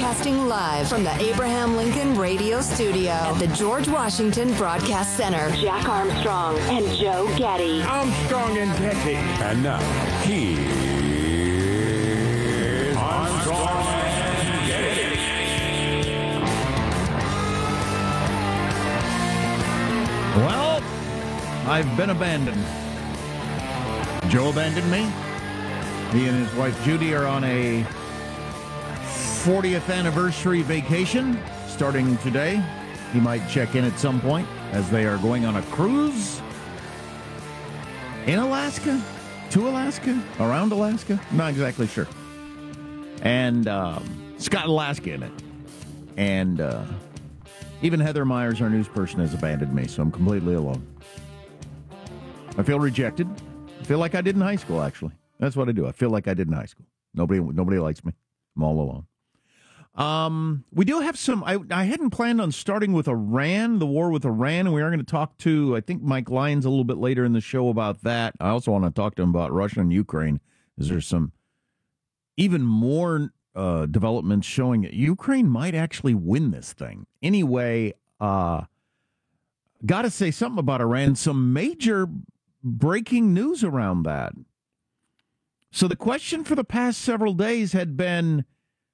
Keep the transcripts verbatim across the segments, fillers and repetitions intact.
Broadcasting live from the Abraham Lincoln Radio Studio at the George Washington Broadcast Center. Jack Armstrong and Joe Getty. Armstrong and Getty. And now, here's Armstrong and Getty. Well, I've been abandoned. Joe abandoned me. He and his wife Judy are on a fortieth anniversary vacation starting today. He might check in at some point as they are going on a cruise in Alaska, to Alaska, around Alaska. I'm not exactly sure. And um, it's got Alaska in it. And uh, even Heather Myers, our news person, has abandoned me, so I'm completely alone. I feel rejected. I feel like I did in high school, actually. That's what I do. I feel like I did in high school. Nobody nobody likes me. I'm all alone. Um, we do have some, I, I hadn't planned on starting with Iran, the war with Iran, and we are going to talk to, I think, Mike Lyons a little bit later in the show about that. I also want to talk to him about Russia and Ukraine. Is there some even more uh, developments showing that Ukraine might actually win this thing? Anyway, uh, got to say something about Iran. Some major breaking news around that. So the question for the past several days had been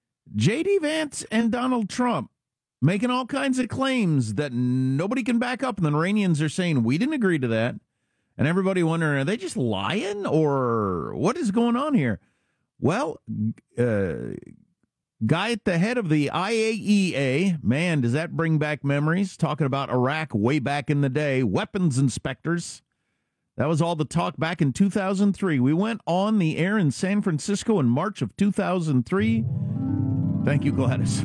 J D. Vance and Donald Trump making all kinds of claims that nobody can back up, and the Iranians are saying, we didn't agree to that. And everybody wondering, are they just lying, or what is going on here? Well, uh, guy at the head of the I A E A, man, does that bring back memories, talking about Iraq way back in the day, weapons inspectors. That was all the talk back in two thousand three. We went on the air in San Francisco in March of two thousand three. Thank you, Gladys.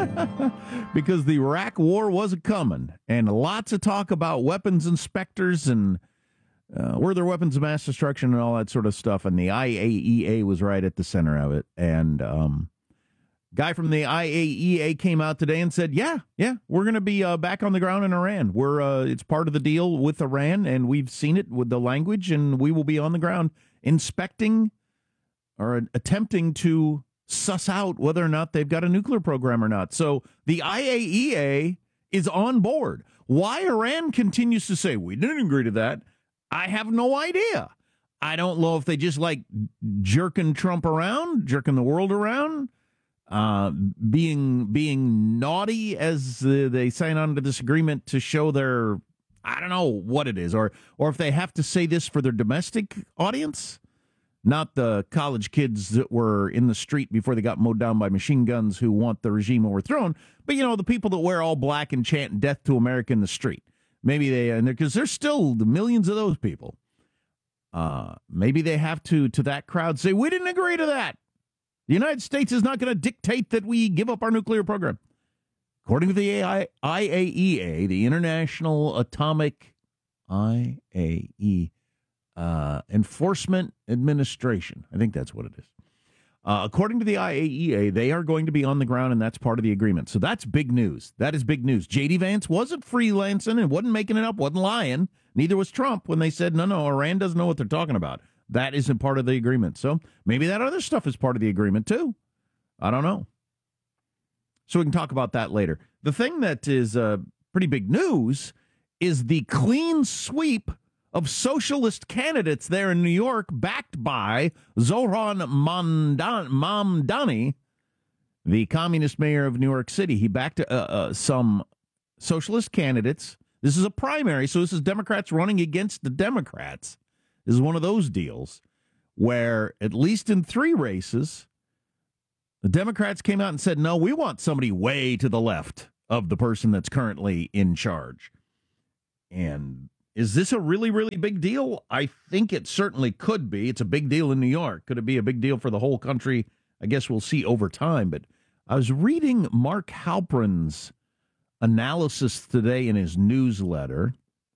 Because the Iraq war was a-coming, and lots of talk about weapons inspectors and uh, were there weapons of mass destruction and all that sort of stuff, and the I A E A was right at the center of it. And um, guy from the I A E A came out today and said, yeah, yeah, we're going to be uh, back on the ground in Iran. We're uh, it's part of the deal with Iran, and we've seen it with the language, and we will be on the ground inspecting or attempting to suss out whether or not they've got a nuclear program or not. So the I A E A is on board. Why Iran continues to say, we didn't agree to that, I have no idea. I don't know if they just like jerking Trump around, jerking the world around, uh, being being naughty as uh, they sign on to this agreement to show their, I don't know what it is, or or if they have to say this for their domestic audience. Not the college kids that were in the street before they got mowed down by machine guns who want the regime overthrown, but, you know, the people that wear all black and chant death to America in the street. Maybe they, and because there's still the millions of those people. Uh, maybe they have to, to that crowd, say, we didn't agree to that. The United States is not going to dictate that we give up our nuclear program. According to the I A E A, the International Atomic I A E A, Uh, Enforcement Administration. I think that's what it is. Uh, according to the I A E A, they are going to be on the ground, and that's part of the agreement. So that's big news. That is big news. J D. Vance wasn't freelancing and wasn't making it up, wasn't lying. Neither was Trump when they said, no, no, Iran doesn't know what they're talking about. That isn't part of the agreement. So maybe that other stuff is part of the agreement, too. I don't know. So we can talk about that later. The thing that is uh, pretty big news is the clean sweep of socialist candidates there in New York, backed by Zohran Mamdani, the communist mayor of New York City. He backed uh, uh, some socialist candidates. This is a primary, so this is Democrats running against the Democrats. This is one of those deals where, at least in three races, the Democrats came out and said, no, we want somebody way to the left of the person that's currently in charge. And is this a really, really big deal? I think it certainly could be. It's a big deal in New York. Could it be a big deal for the whole country? I guess we'll see over time. But I was reading Mark Halperin's analysis today in his newsletter.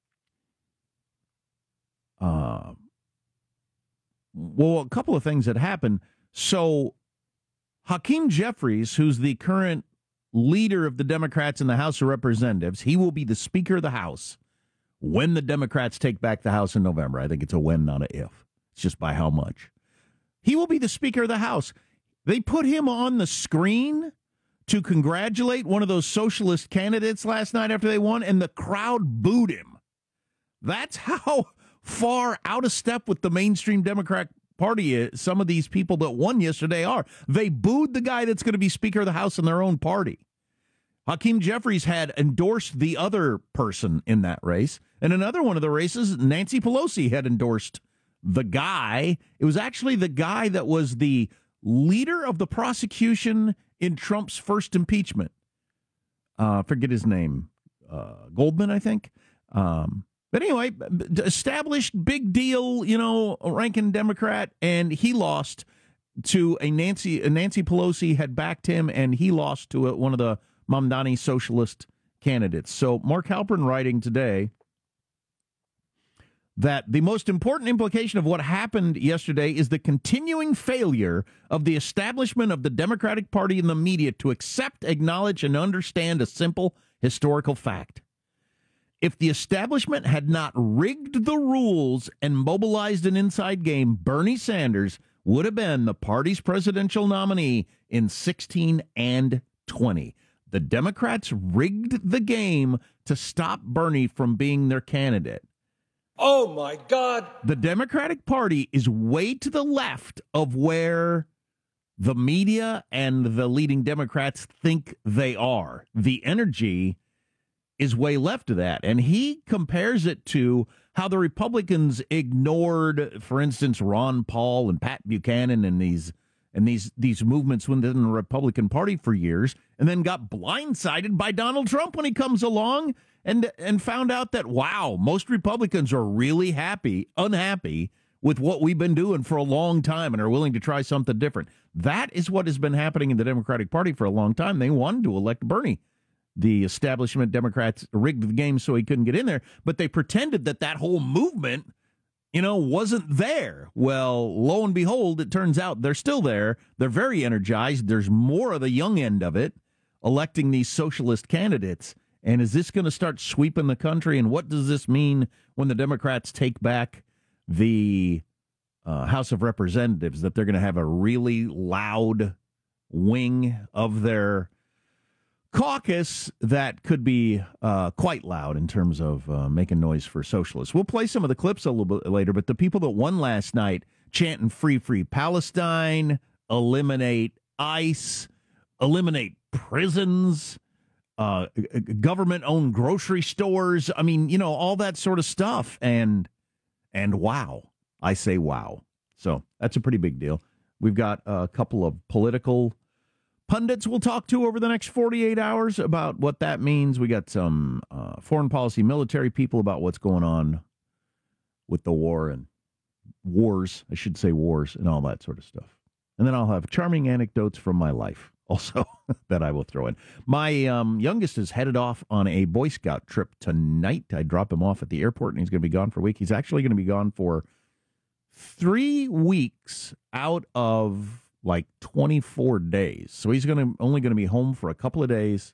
Uh, well, a couple of things that happened. So Hakeem Jeffries, who's the current leader of the Democrats in the House of Representatives, he will be the Speaker of the House when the Democrats take back the House in November. I think it's a when, not a if. It's just by how much. He will be the Speaker of the House. They put him on the screen to congratulate one of those socialist candidates last night after they won, and the crowd booed him. That's how far out of step with the mainstream Democrat Party is some of these people that won yesterday are. They booed the guy that's going to be Speaker of the House in their own party. Hakeem Jeffries had endorsed the other person in that race. And another one of the races, Nancy Pelosi had endorsed the guy. It was actually the guy that was the leader of the prosecution in Trump's first impeachment. Uh, forget his name. Uh, Goldman, I think. Um, but anyway, established big deal, you know, ranking Democrat, and he lost to a Nancy, a Nancy Pelosi had backed him, and he lost to a, one of the Mamdani socialist candidates. So Mark Halperin writing today that the most important implication of what happened yesterday is the continuing failure of the establishment of the Democratic Party and the media to accept, acknowledge, and understand a simple historical fact. If the establishment had not rigged the rules and mobilized an inside game, Bernie Sanders would have been the party's presidential nominee in sixteen and twenty. The Democrats rigged the game to stop Bernie from being their candidate. Oh, my God. The Democratic Party is way to the left of where the media and the leading Democrats think they are. The energy is way left of that. And he compares it to how the Republicans ignored, for instance, Ron Paul and Pat Buchanan and these and these these movements within the Republican Party for years, and then got blindsided by Donald Trump when he comes along and and found out that, wow, most Republicans are really happy, unhappy with what we've been doing for a long time and are willing to try something different. That is what has been happening in the Democratic Party for a long time. They wanted to elect Bernie. The establishment Democrats rigged the game so he couldn't get in there, but they pretended that that whole movement, you know, wasn't there. Well, lo and behold, it turns out they're still there. They're very energized. There's more of the young end of it, electing these socialist candidates. And is this going to start sweeping the country? And what does this mean when the Democrats take back the uh, House of Representatives, that they're going to have a really loud wing of their caucus that could be uh, quite loud in terms of uh, making noise for socialists. We'll play some of the clips a little bit later, but the people that won last night chanting free, free Palestine, eliminate ICE, eliminate prisons, uh, government-owned grocery stores. I mean, you know, all that sort of stuff. And, and wow, I say wow. So that's a pretty big deal. We've got a couple of political pundits we'll talk to over the next forty-eight hours about what that means. We got some uh, foreign policy, military people about what's going on with the war and wars, I should say wars, and all that sort of stuff. And then I'll have charming anecdotes from my life also that I will throw in. My um, youngest is headed off on a Boy Scout trip tonight. I drop him off at the airport, and he's going to be gone for a week. He's actually going to be gone for three weeks out of like twenty-four days. So he's going to only going to be home for a couple of days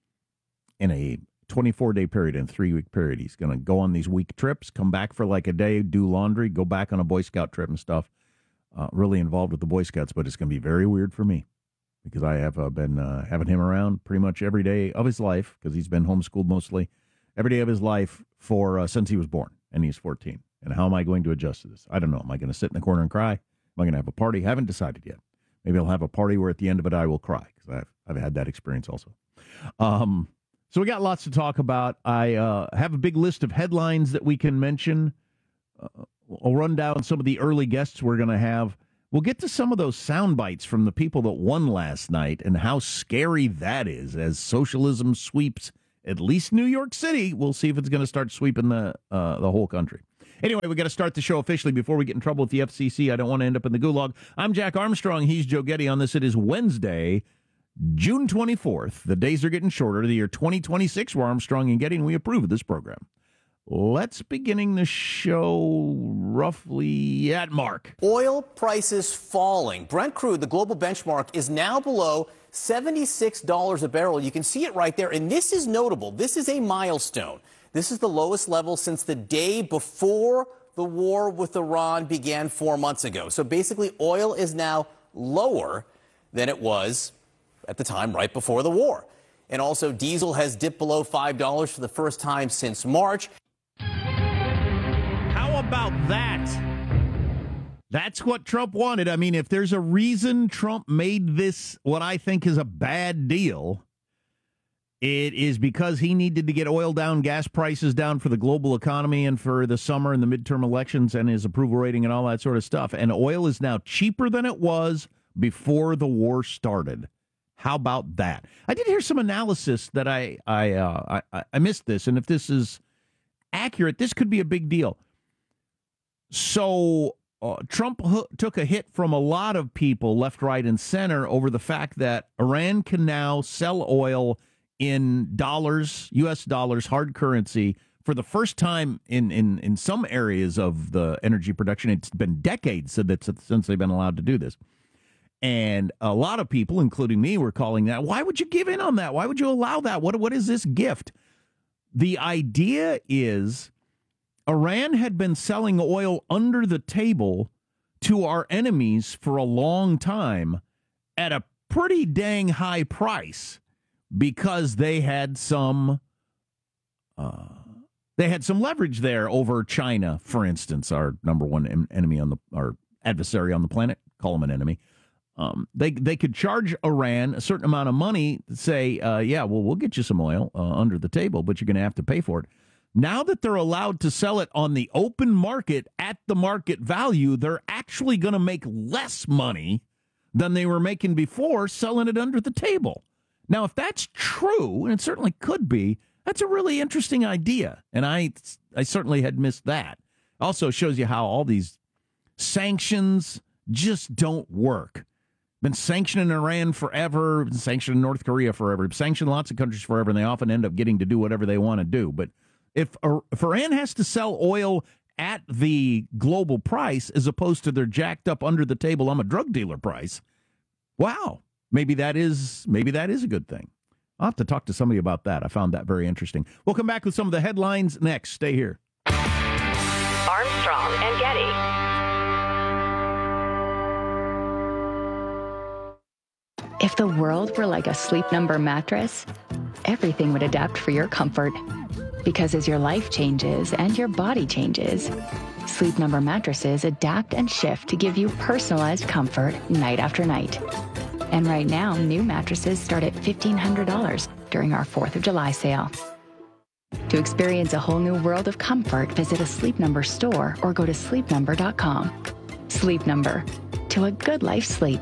in a twenty-four day period, in a three week period. He's going to go on these week trips, come back for like a day, do laundry, go back on a Boy Scout trip and stuff. Uh, really involved with the Boy Scouts, but it's going to be very weird for me because I have uh, been uh, having him around pretty much every day of his life, because he's been homeschooled mostly every day of his life for uh, since he was born, and he's fourteen. And how am I going to adjust to this? I don't know. Am I going to sit in the corner and cry? Am I going to have a party? Haven't decided yet. Maybe I'll have a party where at the end of it I will cry, because I've, I've had that experience also. Um, so we got lots to talk about. I uh, have a big list of headlines that we can mention. Uh, I'll run down some of the early guests we're going to have. We'll get to some of those sound bites from the people that won last night and how scary that is as socialism sweeps at least New York City. We'll see if it's going to start sweeping the uh, the whole country. Anyway, we got to start the show officially before we get in trouble with the F C C. I don't want to end up in the gulag. I'm Jack Armstrong. He's Joe Getty. On this, it is Wednesday, June twenty-fourth. The days are getting shorter. The year twenty twenty-six. We're Armstrong and Getty, and we approve of this program. Let's beginning the show roughly at Mark. Oil prices falling. Brent crude, the global benchmark, is now below seventy-six dollars a barrel. You can see it right there, and this is notable. This is a milestone. This is the lowest level since the day before the war with Iran began four months ago. So basically, oil is now lower than it was at the time right before the war. And also, diesel has dipped below five dollars for the first time since March. How about that? That's what Trump wanted. I mean, if there's a reason Trump made this what I think is a bad deal, it is because he needed to get oil down, gas prices down for the global economy and for the summer and the midterm elections and his approval rating and all that sort of stuff. And oil is now cheaper than it was before the war started. How about that? I did hear some analysis that I I uh, I, I missed this, and if this is accurate, this could be a big deal. So uh, Trump h- took a hit from a lot of people, left, right, and center, over the fact that Iran can now sell oil in dollars, U S dollars, hard currency, for the first time in, in, in some areas of the energy production. It's been decades since they've been allowed to do this. And a lot of people, including me, were calling that, why would you give in on that? Why would you allow that? What What is this gift? The idea is Iran had been selling oil under the table to our enemies for a long time at a pretty dang high price because they had some uh, they had some leverage there over China, for instance, our number one en- enemy on the our adversary on the planet. Call them an enemy. Um, they they could charge Iran a certain amount of money, say, uh, yeah, well, we'll get you some oil uh, under the table, but you're going to have to pay for it. Now that they're allowed to sell it on the open market at the market value, they're actually going to make less money than they were making before selling it under the table. Now, if that's true, and it certainly could be, that's a really interesting idea, and I I certainly had missed that. Also shows you how all these sanctions just don't work. Been sanctioning Iran forever, been sanctioning North Korea forever, sanctioned lots of countries forever, and they often end up getting to do whatever they want to do. But if, if Iran has to sell oil at the global price as opposed to their jacked up under the table, I'm a drug dealer price, wow, maybe that is maybe that is a good thing. I'll have to talk to somebody about that. I found that very interesting. We'll come back with some of the headlines next. Stay here. Armstrong and Getty. If the world were like a Sleep Number mattress, everything would adapt for your comfort. Because as your life changes and your body changes, Sleep Number mattresses adapt and shift to give you personalized comfort night after night. And right now, new mattresses start at fifteen hundred dollars during our fourth of July sale. To experience a whole new world of comfort, visit a Sleep Number store or go to sleep number dot com. Sleep Number. To a good life sleep.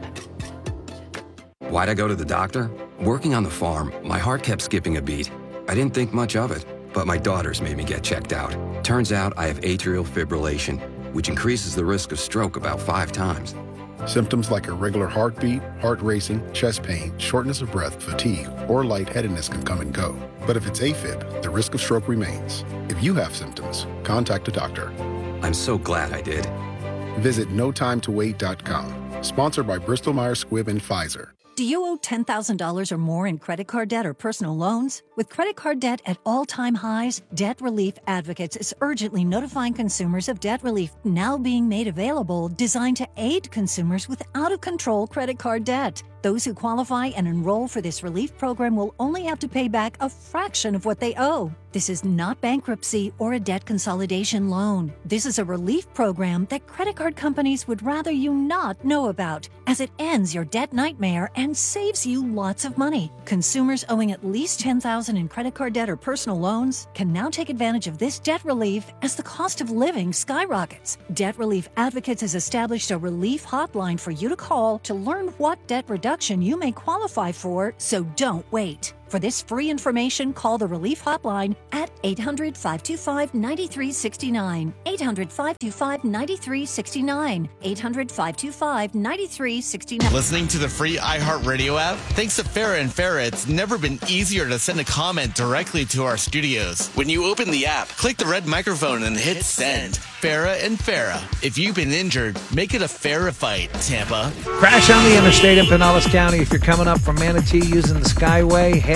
Why'd I go to the doctor? Working on the farm, my heart kept skipping a beat. I didn't think much of it, but my daughters made me get checked out. Turns out I have atrial fibrillation, which increases the risk of stroke about five times. Symptoms like irregular heartbeat, heart racing, chest pain, shortness of breath, fatigue, or lightheadedness can come and go. But if it's AFib, the risk of stroke remains. If you have symptoms, contact a doctor. I'm so glad I did. Visit no time to wait dot com. Sponsored by Bristol Myers Squibb and Pfizer. Do you owe ten thousand dollars or more in credit card debt or personal loans? With credit card debt at all-time highs, Debt Relief Advocates is urgently notifying consumers of debt relief now being made available, designed to aid consumers with out-of-control credit card debt. Those who qualify and enroll for this relief program will only have to pay back a fraction of what they owe. This is not bankruptcy or a debt consolidation loan. This is a relief program that credit card companies would rather you not know about, as it ends your debt nightmare and saves you lots of money. Consumers owing at least ten thousand dollars in credit card debt or personal loans can now take advantage of this debt relief as the cost of living skyrockets. Debt Relief Advocates has established a relief hotline for you to call to learn what debt reduction you may qualify for, so don't wait. For this free information, call the Relief Hotline at eight hundred, five two five, nine three six nine, eight hundred, five two five, nine three six nine, eight hundred, five two five, nine three six nine. Listening to the free iHeartRadio app? Thanks to Farah and Farah, it's never been easier to send a comment directly to our studios. When you open the app, click the red microphone and hit send. Farah and Farah. If you've been injured, make it a Farah fight, Tampa. Crash on the interstate in Pinellas County. If you're coming up from Manatee using the Skyway, head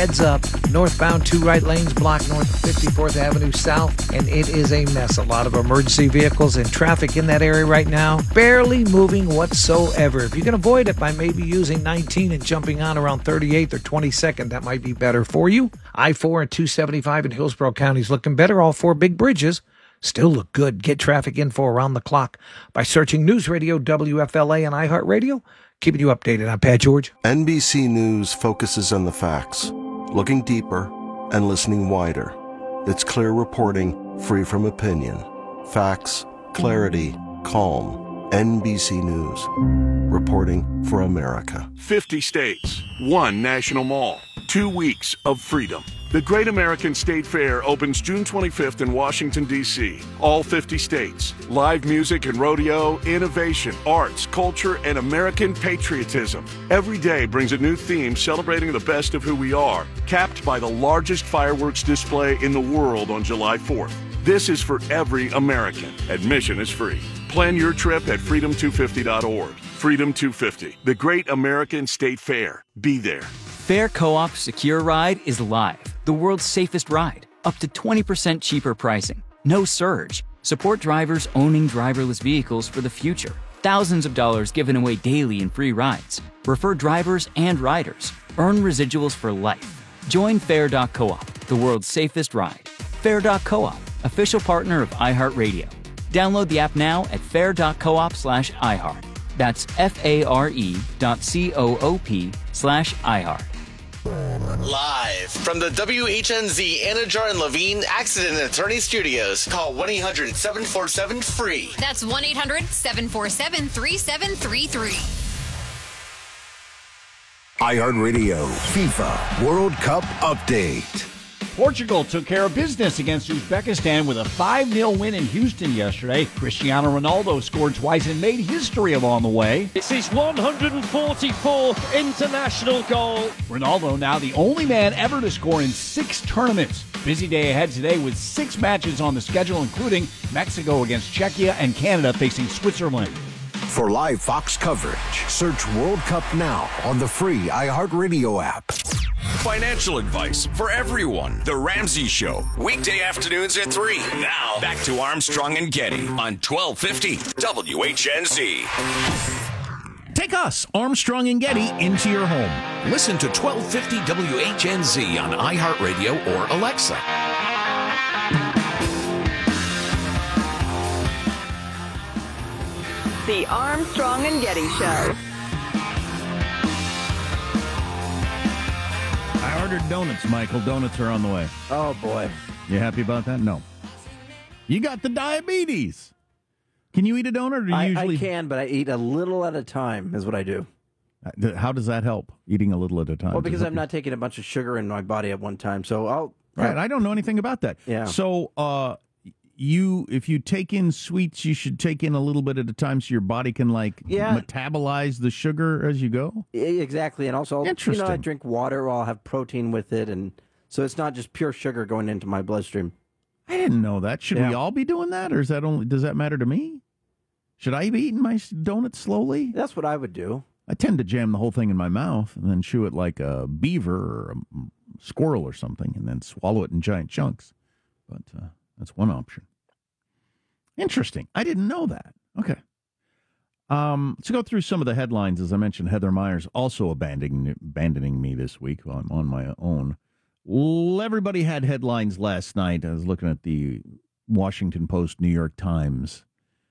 heads up. Northbound, two right lanes blocked north of fifty-fourth Avenue South, and it is a mess. A lot of emergency vehicles and traffic in that area right now, barely moving whatsoever. If you can avoid it by maybe using nineteen and jumping on around thirty-eighth or twenty-second, that might be better for you. I four and two seventy-five in Hillsborough County is looking better. All four big bridges still look good. Get traffic info around the clock by searching News Radio W F L A and iHeartRadio. Keeping you updated. I'm Pat George. N B C News focuses on the facts, looking deeper and listening wider. It's clear reporting, free from opinion. Facts, clarity, calm. N B C News. Reporting for America. fifty states, one national mall, two weeks of freedom. The Great American State Fair opens June twenty-fifth in Washington, D C All fifty states. Live music and rodeo, innovation, arts, culture, and American patriotism. Every day brings a new theme celebrating the best of who we are, capped by the largest fireworks display in the world on July fourth. This is for every American. Admission is free. Plan your trip at freedom two fifty dot org. Freedom two fifty, the Great American State Fair. Be there. Fair Co-op Secure Ride is live. The world's safest ride. Up to twenty percent cheaper pricing. No surge. Support drivers owning driverless vehicles for the future. Thousands of dollars given away daily in free rides. Refer drivers and riders. Earn residuals for life. Join Fair dot coop, the world's safest ride. Fair dot coop, official partner of iHeartRadio. Download the app now at fair dot coop slash iHeart. That's F-A-R-E dot C-O-O-P slash iHeart. Live from the W H N Z Anajar and Levine Accident Attorney Studios. Call one eight hundred seven four seven free. That's one eight hundred seven four seven three seven three three. iHeartRadio FIFA World Cup Update. Portugal took care of business against Uzbekistan with a five nil win in Houston yesterday. Cristiano Ronaldo scored twice and made history along the way. It's his one hundred forty-fourth international goal. Ronaldo now the only man ever to score in six tournaments. Busy day ahead today with six matches on the schedule, including Mexico against Czechia and Canada facing Switzerland. For live Fox coverage, search World Cup now on the free iHeartRadio app. Financial advice for everyone. The Ramsey Show, weekday afternoons at three. Now, back to Armstrong and Getty on twelve fifty W H N Z. Take us, Armstrong and Getty, into your home. Listen to twelve fifty W H N Z on iHeartRadio or Alexa. The Armstrong and Getty Show. I ordered donuts, Michael. Donuts are on the way. Oh, boy. You happy about that? No. You got the diabetes. Can you eat a donut? Or do you I, usually... I can, but I eat a little at a time is what I do. How does that help, eating a little at a time? Well, because I'm not taking a bunch of sugar in my body at one time, so I'll... Right, I don't know anything about that. Yeah. So, uh, you, if you take in sweets, you should take in a little bit at a time so your body can, like, yeah. metabolize the sugar as you go? Exactly, and also, Interesting. you know, I drink water, I'll have protein with it, and so it's not just pure sugar going into my bloodstream. I didn't know that. Should yeah. we all be doing that, or is that only does that matter to me? Should I be eating my donuts slowly? That's what I would do. I tend to jam the whole thing in my mouth and then chew it like a beaver or a squirrel or something, and then swallow it in giant chunks. But uh, that's one option. Interesting. I didn't know that. Okay. Um, let's go through some of the headlines. As I mentioned, Heather Myers also abandoning abandoning me this week while I'm on my own. Well, everybody had headlines last night. I was looking at the Washington Post, New York Times,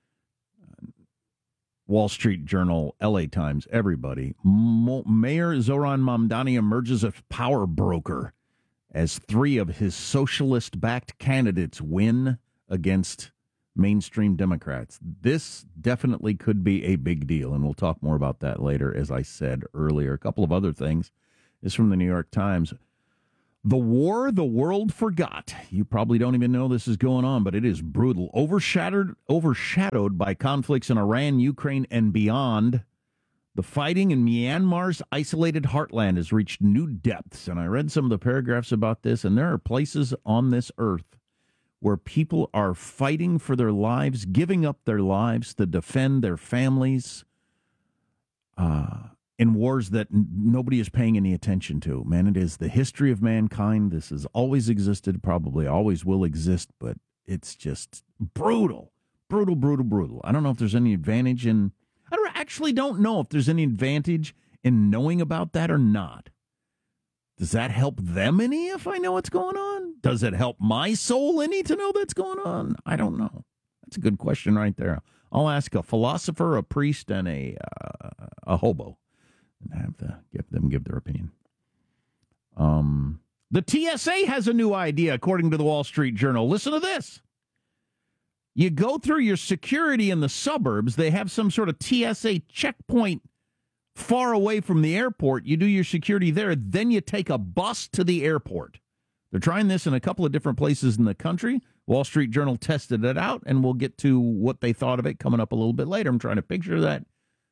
Wall Street Journal, L A Times, everybody. Mo- Mayor Zoran Mamdani emerges as power broker as three of his socialist-backed candidates win against mainstream Democrats. This definitely could be a big deal, and we'll talk more about that later, as I said earlier. A couple of other things is from the New York Times. The war the world forgot. You probably don't even know this is going on, but it is brutal. Overshadowed, overshadowed by conflicts in Iran, Ukraine, and beyond. The fighting in Myanmar's isolated heartland has reached new depths, and I read some of the paragraphs about this, and there are places on this earth where people are fighting for their lives, giving up their lives to defend their families. Uh, in wars that n- nobody is paying any attention to. Man, it is the history of mankind. This has always existed, probably always will exist, but it's just brutal, brutal, brutal, brutal. I don't know if there's any advantage in, I don't, actually don't know if there's any advantage in knowing about that or not. Does that help them any if I know what's going on? Does it help my soul any to know that's going on? I don't know. That's a good question right there. I'll ask a philosopher, a priest, and a uh, a hobo, and have to give them give their opinion. Um, the T S A has a new idea, according to the Wall Street Journal. Listen to this. You go through your security in the suburbs. They have some sort of T S A checkpoint far away from the airport. You do your security there. Then you take a bus to the airport. They're trying this in a couple of different places in the country. Wall Street Journal tested it out, and we'll get to what they thought of it coming up a little bit later. I'm trying to picture that.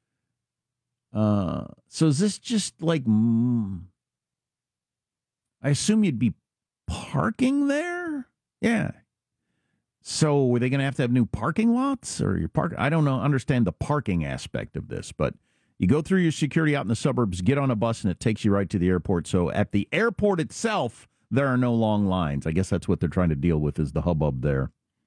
Uh, so is this just like, mm, I assume you'd be parking there? Yeah. So were they going to have to have new parking lots or your park? I don't know, understand the parking aspect of this, but you go through your security out in the suburbs, get on a bus, and it takes you right to the airport. So at the airport itself, there are no long lines. I guess that's what they're trying to deal with, is the hubbub there.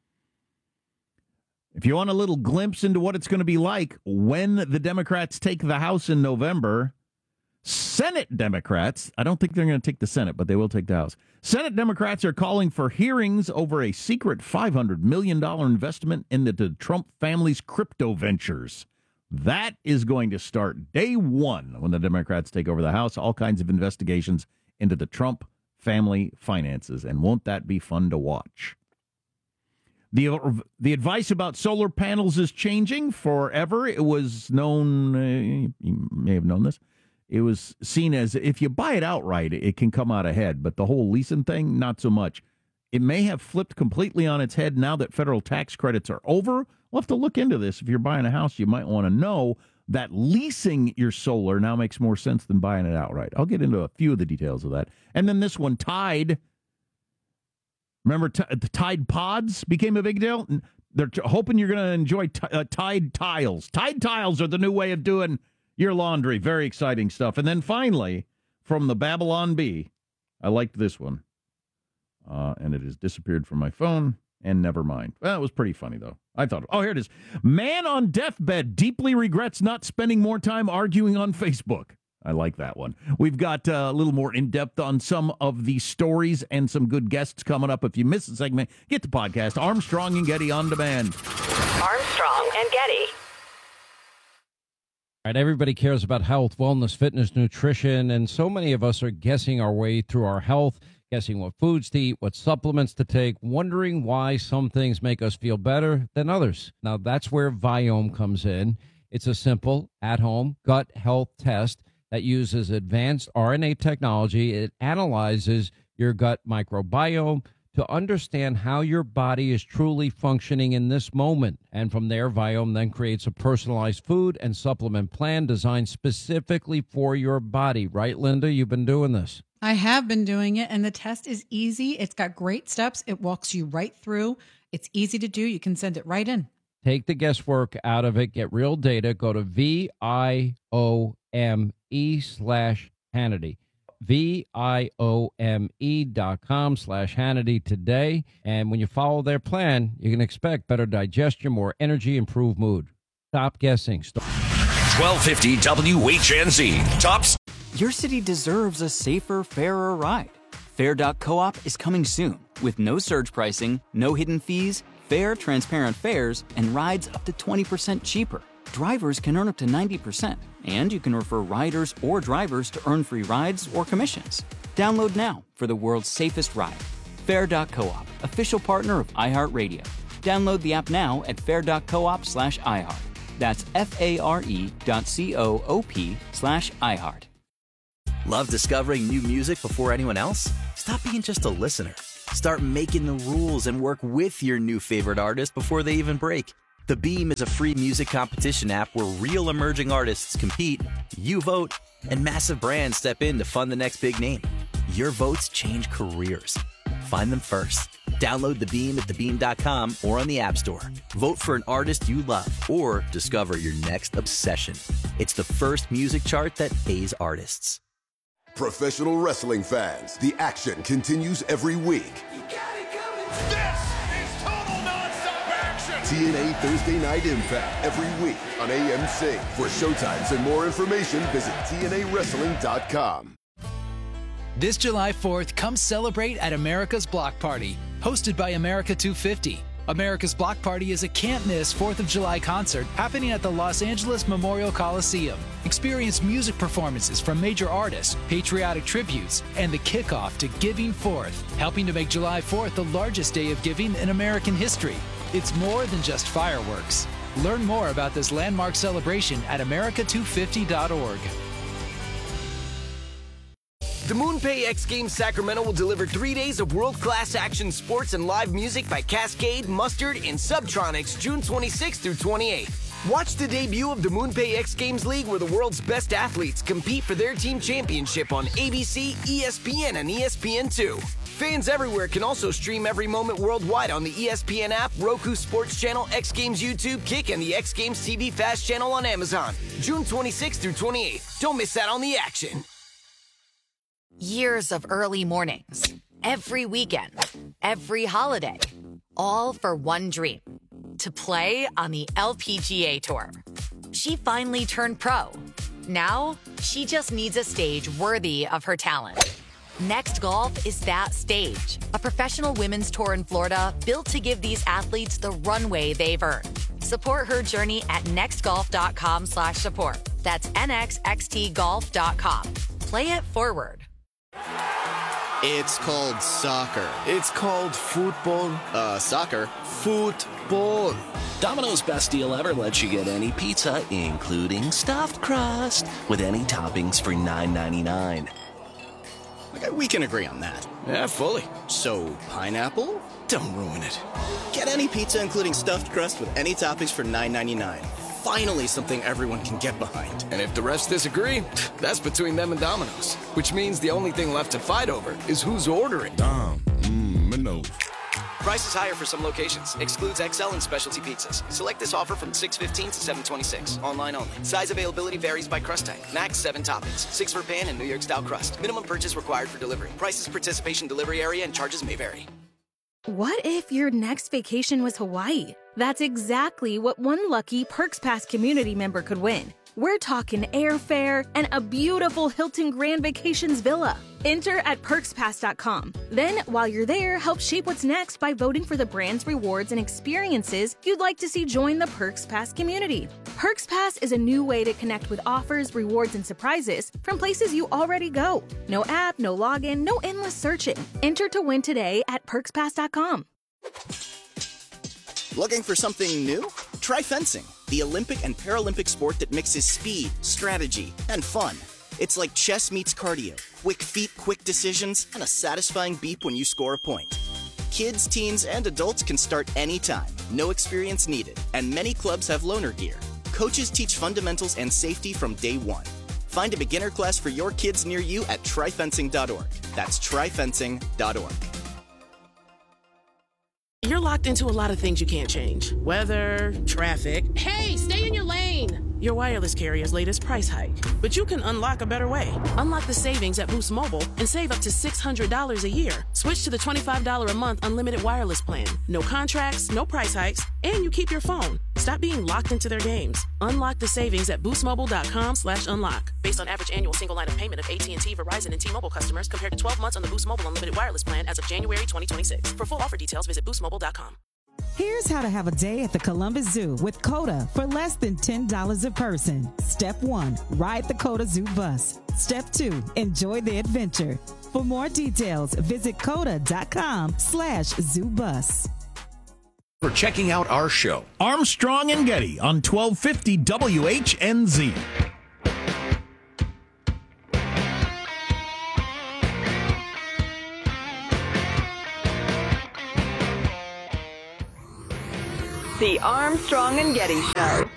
If you want a little glimpse into what it's going to be like when the Democrats take the House in November, Senate Democrats, I don't think they're going to take the Senate, but they will take the House. Senate Democrats are calling for hearings over a secret five hundred million dollars investment in the, the Trump family's crypto ventures. That is going to start day one when the Democrats take over the House. All kinds of investigations into the Trump family finances. And won't that be fun to watch? The, the advice about solar panels is changing forever. It was known, uh, you may have known this, it was seen as if you buy it outright, it can come out ahead. But the whole leasing thing, not so much. It may have flipped completely on its head now that federal tax credits are over. We'll have to look into this. If you're buying a house, you might want to know that leasing your solar now makes more sense than buying it outright. I'll get into a few of the details of that. And then this one, Tide. Remember, t- the Tide Pods became a big deal? They're t- hoping you're going to enjoy t- uh, Tide Tiles. Tide Tiles are the new way of doing your laundry. Very exciting stuff. And then finally, from the Babylon Bee, I liked this one. Uh, and it has disappeared from my phone, and never mind. Well, it was pretty funny, though. I thought, oh, here it is. Man on deathbed deeply regrets not spending more time arguing on Facebook. I like that one. We've got uh, a little more in-depth on some of the stories and some good guests coming up. If you missed the segment, get the podcast, Armstrong and Getty On Demand. Armstrong and Getty. All right, everybody cares about health, wellness, fitness, nutrition, and so many of us are guessing our way through our health, guessing what foods to eat, what supplements to take, wondering why some things make us feel better than others. Now, that's where Viome comes in. It's a simple, at-home gut health test that uses advanced R N A technology. It analyzes your gut microbiome to understand how your body is truly functioning in this moment. And from there, Viome then creates a personalized food and supplement plan designed specifically for your body. Right, Linda? You've been doing this. I have been doing it, and the test is easy. It's got great steps. It walks you right through. It's easy to do. You can send it right in. Take the guesswork out of it. Get real data. Go to V I O M E slash Hannity. V I O M E dot com slash Hannity today. And when you follow their plan, you can expect better digestion, more energy, improved mood. Stop guessing. twelve fifty W H N Z. Tops. Your city deserves a safer, fairer ride. Fair dot coop is coming soon with no surge pricing, no hidden fees, fair, transparent fares, and rides up to twenty percent cheaper. Drivers can earn up to ninety percent, and you can refer riders or drivers to earn free rides or commissions. Download now for the world's safest ride. Fair dot coop, official partner of iHeartRadio. Download the app now at fair dot coop slash iHeart. That's F-A-R-E dot C-O-O-P slash iHeart. Love discovering new music before anyone else? Stop being just a listener. Start making the rules and work with your new favorite artist before they even break. The Beam is a free music competition app where real emerging artists compete, you vote, and massive brands step in to fund the next big name. Your votes change careers. Find them first. Download The Beam at the beam dot com or on the App Store. Vote for an artist you love or discover your next obsession. It's the first music chart that pays artists. Professional wrestling fans, the action continues every week. This is total nonstop action. T N A Thursday Night Impact every week on A M C. For showtimes and more information, visit T N A wrestling dot com. This July fourth, come celebrate at America's Block Party, hosted by America two fifty. America's Block Party is a can't-miss fourth of July concert happening at the Los Angeles Memorial Coliseum. Experience music performances from major artists, patriotic tributes, and the kickoff to Giving Fourth, helping to make July fourth the largest day of giving in American history. It's more than just fireworks. Learn more about this landmark celebration at America two fifty dot org. The MoonPay X Games Sacramento will deliver three days of world-class action sports and live music by Cascade, Mustard, and Subtronics June twenty-sixth through twenty-eighth. Watch the debut of the MoonPay X Games League, where the world's best athletes compete for their team championship on A B C, E S P N, and E S P N two. Fans everywhere can also stream every moment worldwide on the E S P N app, Roku Sports Channel, X Games YouTube, Kick, and the X Games T V Fast channel on Amazon. June twenty-sixth through twenty-eighth. Don't miss out on the action. Years of early mornings, every weekend, every holiday, all for one dream, to play on the L P G A Tour. She finally turned pro. Now, she just needs a stage worthy of her talent. Next Golf is that stage, a professional women's tour in Florida built to give these athletes the runway they've earned. Support her journey at nextgolf.com slash support. That's N X X T golf dot com. Play it forward. It's called soccer. It's called football. Uh, soccer. Football. Domino's best deal ever lets you get any pizza, including stuffed crust, with any toppings for nine ninety-nine. Okay, we can agree on that. Yeah, fully. So, pineapple? Don't ruin it. Get any pizza, including stuffed crust, with any toppings for nine ninety-nine. Finally, something everyone can get behind. And if the rest disagree, that's between them and Domino's. Which means the only thing left to fight over is who's ordering. Dom, mmm, Minos. Price is higher for some locations. Excludes X L and specialty pizzas. Select this offer from six fifteen to seven twenty-six. Online only. Size availability varies by crust type. Max seven toppings. Six for pan and New York style crust. Minimum purchase required for delivery. Prices, participation, delivery area, and charges may vary. What if your next vacation was Hawaii? That's exactly what one lucky Perks Pass community member could win. We're talking airfare and a beautiful Hilton Grand Vacations villa. Enter at perks pass dot com. Then, while you're there, help shape what's next by voting for the brands, rewards, and experiences you'd like to see join the Perks Pass community. Perks Pass is a new way to connect with offers, rewards, and surprises from places you already go. No app, no login, no endless searching. Enter to win today at perks pass dot com. Looking for something new? Try fencing, the Olympic and Paralympic sport that mixes speed, strategy, and fun. It's like chess meets cardio, quick feet, quick decisions, and a satisfying beep when you score a point. Kids, teens, and adults can start anytime, no experience needed, and many clubs have loaner gear. Coaches teach fundamentals and safety from day one. Find a beginner class for your kids near you at try fencing dot org. That's try fencing dot org. You're locked into a lot of things you can't change. Weather, traffic. Hey, stay in your lane! Your wireless carrier's latest price hike. But you can unlock a better way. Unlock the savings at Boost Mobile and save up to six hundred dollars a year. Switch to the twenty-five dollars a month unlimited wireless plan. No contracts, no price hikes, and you keep your phone. Stop being locked into their games. Unlock the savings at boost mobile dot com slash unlock. Based on average annual single line of payment of A T and T, Verizon, and T-Mobile customers compared to twelve months on the Boost Mobile unlimited wireless plan as of January twenty twenty-six. For full offer details, visit boost mobile dot com. Here's how to have a day at the Columbus Zoo with COTA for less than ten dollars a person. Step one, ride the COTA Zoo bus. Step two, enjoy the adventure. For more details, visit coda dot com slash zoo bus. For checking out our show, Armstrong and Getty on twelve fifty W H N Z. The Armstrong and Getty Show.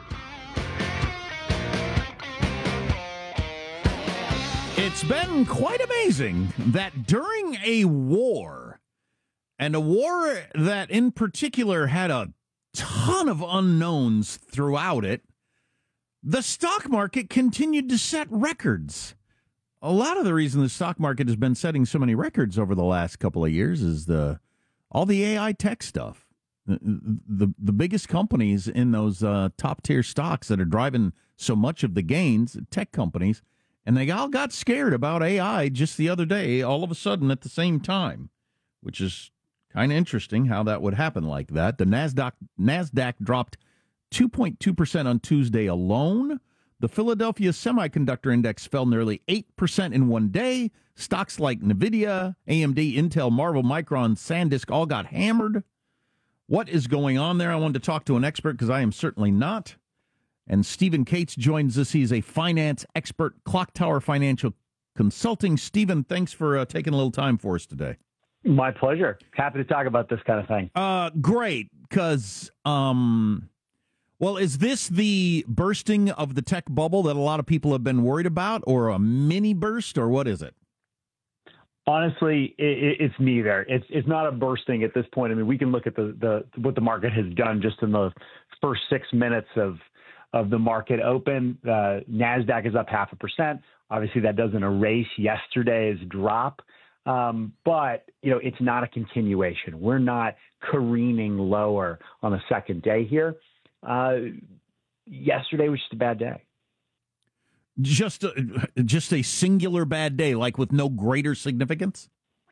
It's been quite amazing that during a war, and a war that in particular had a ton of unknowns throughout it, the stock market continued to set records. A lot of the reason the stock market has been setting so many records over the last couple of years is the all the A I tech stuff. The the, the biggest companies in those uh, top tier stocks that are driving so much of the gains, tech companies, and they all got scared about A I just the other day, all of a sudden at the same time, which is kind of interesting how that would happen like that. The NASDAQ NASDAQ dropped two point two percent on Tuesday alone. The Philadelphia Semiconductor Index fell nearly eight percent in one day. Stocks like NVIDIA, A M D, Intel, Marvel, Micron, SanDisk all got hammered. What is going on there? I wanted to talk to an expert because I am certainly not. And Stephen Cates joins us. He's a finance expert, Clock Tower Financial Consulting. Stephen, thanks for uh, taking a little time for us today. My pleasure. Happy to talk about this kind of thing. Uh, great, because... Um, Well, is this the bursting of the tech bubble that a lot of people have been worried about, or a mini burst, or what is it? Honestly, it, it's neither. It's it's not a bursting at this point. I mean, we can look at the, the what the market has done just in the first six minutes of of the market open. Uh, NASDAQ is up half a percent. Obviously, that doesn't erase yesterday's drop. Um, but, you know, it's not a continuation. We're not careening lower on the second day here. Uh, yesterday was just a bad day. Just a, just a singular bad day, like with no greater significance?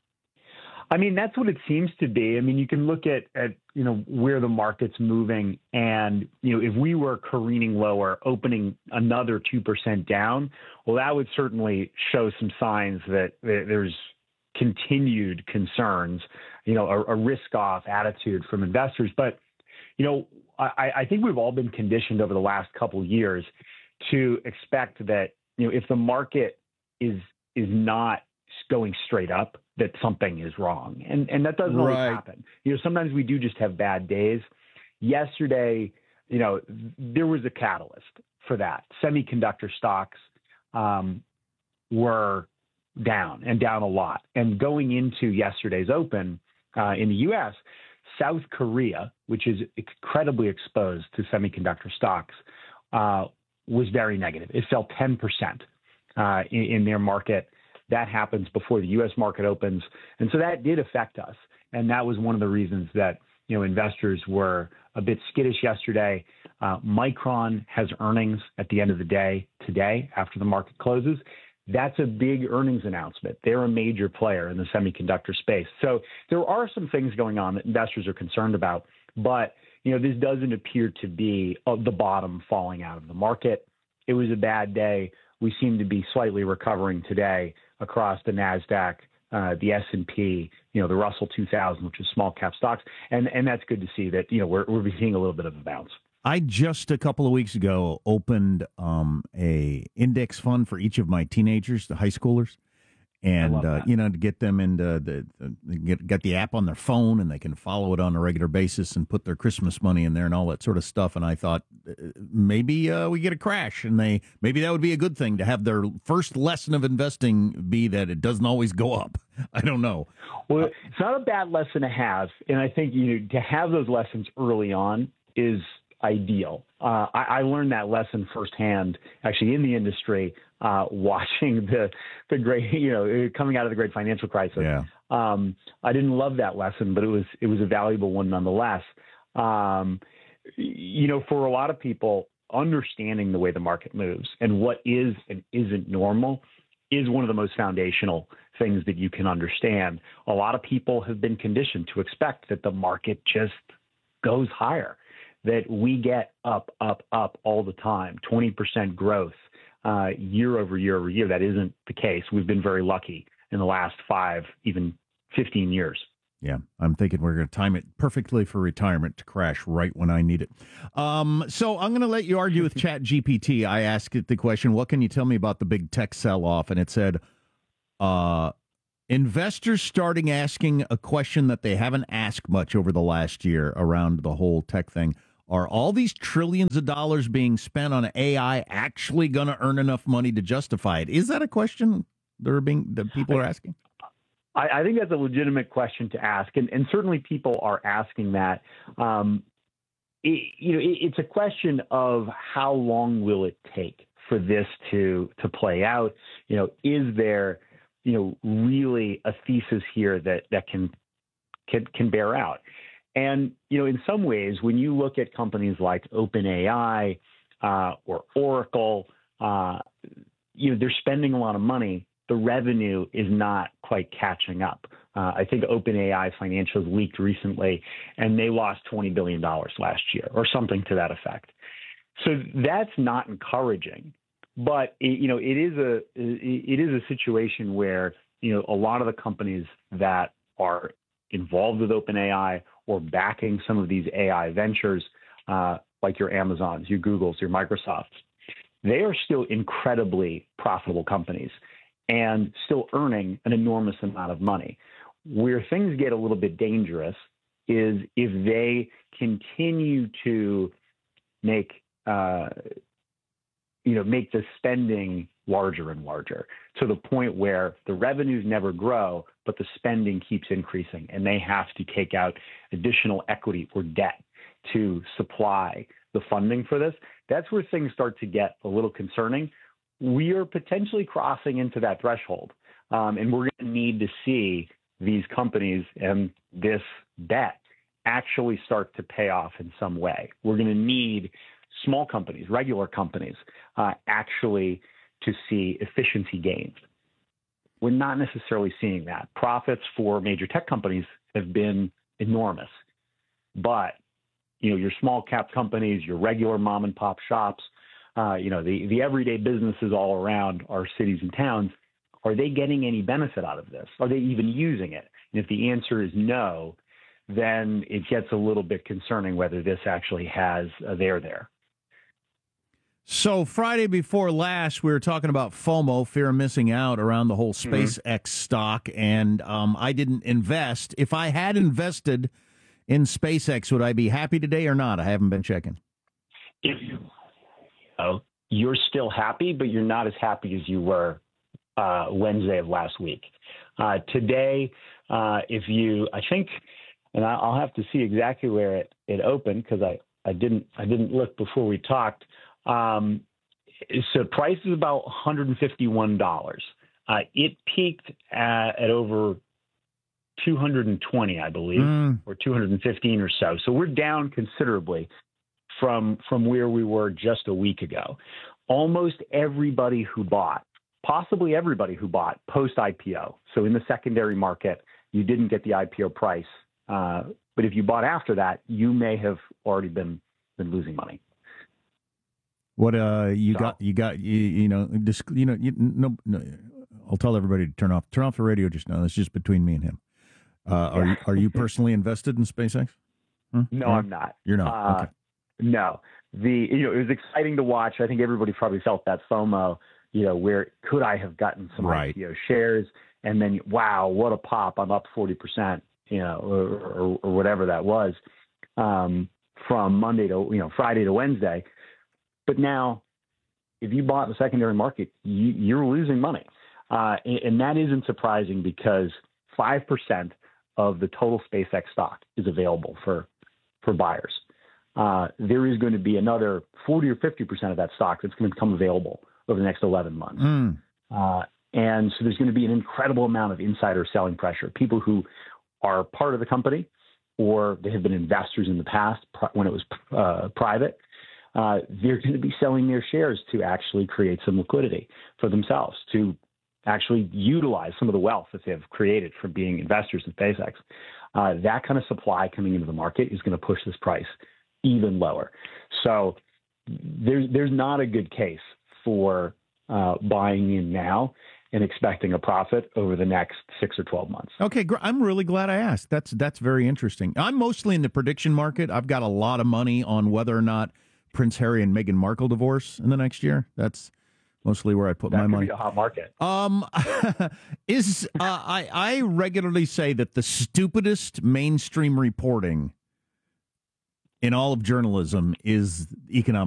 I mean, that's what it seems to be. I mean, you can look at, at, you know, where the market's moving. And, you know, if we were careening lower, opening another two percent down, well, that would certainly show some signs that, that there's continued concerns, you know, a, a risk-off attitude from investors. But, you know, I, I think we've all been conditioned over the last couple of years to expect that, you know, if the market is is not going straight up, that something is wrong. And and that doesn't always Right. happen. You know, sometimes we do just have bad days. Yesterday, you know, there was a catalyst for that. Semiconductor stocks um, were down and down a lot. And going into yesterday's open uh, in the U S, South Korea, which is incredibly exposed to semiconductor stocks, uh, was very negative. It fell ten percent uh, in, in their market. That happens before the U S market opens. And so that did affect us. And that was one of the reasons that, you know, investors were a bit skittish yesterday. Uh, Micron has earnings at the end of the day today after the market closes. That's a big earnings announcement. They're a major player in the semiconductor space. So there are some things going on that investors are concerned about, but you know, this doesn't appear to be uh, the bottom falling out of the market. It was a bad day. We seem to be slightly recovering today across the NASDAQ, uh, the S and P, you know, the Russell two thousand, which is small cap stocks. And, and that's good to see that, you know, we're, we're seeing a little bit of a bounce. I just a couple of weeks ago opened um, a index fund for each of my teenagers, the high schoolers, and uh, you know, to get them into the, the get get the app on their phone and they can follow it on a regular basis and put their Christmas money in there and all that sort of stuff. And I thought uh, maybe uh, we get a crash, and they maybe that would be a good thing to have their first lesson of investing be that it doesn't always go up. I don't know. Well, it's not a bad lesson to have, and I think you know, to have those lessons early on is ideal. Uh, I, I learned that lesson firsthand, actually, in the industry, uh, watching the the great, you know, coming out of the great financial crisis. Yeah. Um, I didn't love that lesson, but it was it was a valuable one nonetheless. Um, you know, for a lot of people, understanding the way the market moves and what is and isn't normal is one of the most foundational things that you can understand. A lot of people have been conditioned to expect that the market just goes higher, that we get up, up, up all the time, twenty percent growth uh, year over year over year. That isn't the case. We've been very lucky in the last five, even fifteen years. Yeah, I'm thinking we're going to time it perfectly for retirement to crash right when I need it. Um, so I'm going to let you argue with Chat G P T. I asked it the question, what can you tell me about the big tech sell-off? And it said, uh, investors starting asking a question that they haven't asked much over the last year around the whole tech thing. Are all these trillions of dollars being spent on A I actually going to earn enough money to justify it? Is that a question they're being that people are asking? I, I think that's a legitimate question to ask, and, and certainly people are asking that. Um, it, you know, it, it's a question of how long will it take for this to to play out? You know, is there, you know, really a thesis here that that can can can bear out? And you know, in some ways, when you look at companies like OpenAI uh, or Oracle, uh, you know, they're spending a lot of money. The revenue is not quite catching up. Uh, I think OpenAI financials leaked recently, and they lost twenty billion dollars last year, or something to that effect. So that's not encouraging. But it, you know, it is a it is a situation where you know a lot of the companies that are involved with OpenAI or backing some of these A I ventures, uh, like your Amazons, your Googles, your Microsofts, they are still incredibly profitable companies and still earning an enormous amount of money. Where things get a little bit dangerous is if they continue to make, uh, you know, make the spending larger and larger to the point where the revenues never grow, but the spending keeps increasing, and they have to take out additional equity or debt to supply the funding for this. That's where things start to get a little concerning. We are potentially crossing into that threshold, um, and we're going to need to see these companies and this debt actually start to pay off in some way. We're going to need small companies, regular companies, uh, actually to see efficiency gains. We're not necessarily seeing that. Profits for major tech companies have been enormous, but you know, your small cap companies, your regular mom and pop shops, uh, you know, the, the everyday businesses all around our cities and towns, are they getting any benefit out of this? Are they even using it? And if the answer is no, then it gets a little bit concerning whether this actually has a there there. So Friday before last, we were talking about FOMO, fear of missing out, around the whole SpaceX mm-hmm. stock, and um, I didn't invest. If I had invested in SpaceX, would I be happy today or not? I haven't been checking. If you, oh, you're still happy, but you're not as happy as you were uh, Wednesday of last week. Uh, today, uh, if you, I think, and I'll have to see exactly where it, it opened because I, I didn't I didn't look before we talked. Um, so price is about one hundred fifty-one dollars. Uh, it peaked at, at over two hundred twenty, I believe, mm. or two hundred fifteen or so. So we're down considerably from from where we were just a week ago. Almost everybody who bought, possibly everybody who bought post I P O. So in the secondary market, you didn't get the I P O price. Uh, but if you bought after that, you may have already been, been losing money. What uh you so, got you got you, you know just you know you, no, no I'll tell everybody to turn off turn off the radio just now. That's just between me and him. Uh, are you are you personally invested in SpaceX? Huh? No, Huh? I'm not. You're not. Uh, okay. No. The you know it was exciting to watch. I think everybody probably felt that FOMO. You know, where could I have gotten some right. I P O shares? And then wow, what a pop! I'm up forty percent. You know, or, or, or whatever that was um, from Monday to you know Friday to Wednesday. But now, if you bought in the secondary market, you, you're losing money. Uh, and, and that isn't surprising because five percent of the total SpaceX stock is available for, for buyers. Uh, there is going to be another forty or fifty percent of that stock that's going to become available over the next eleven months. Mm. Uh, and so there's going to be an incredible amount of insider selling pressure. People who are part of the company or they have been investors in the past when it was uh, private, Uh, they're going to be selling their shares to actually create some liquidity for themselves, to actually utilize some of the wealth that they've created from being investors in SpaceX. Uh, that kind of supply coming into the market is going to push this price even lower. So there's, there's not a good case for uh, buying in now and expecting a profit over the next six or twelve months. Okay, I'm really glad I asked. That's, that's very interesting. I'm mostly in the prediction market. I've got a lot of money on whether or not Prince Harry and Meghan Markle divorce in the next year. That's mostly where I put that my could money. Be a hot market. Um, is uh, I I regularly say that the stupidest mainstream reporting in all of journalism is economic.